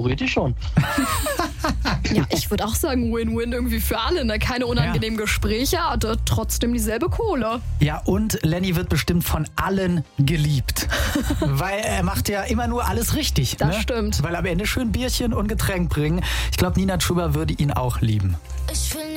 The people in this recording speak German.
theoretisch schon. Ja, ich würde auch sagen, Win-Win irgendwie für alle. Ne? Keine unangenehmen Gespräche, aber trotzdem dieselbe Kohle. Ja, und Lenny wird bestimmt von allen geliebt. Weil er macht ja immer nur alles richtig. Das stimmt. Weil am Ende schön Bierchen und Getränk bringen. Ich glaube, Nina Chuba würde ihn auch lieben. Ich will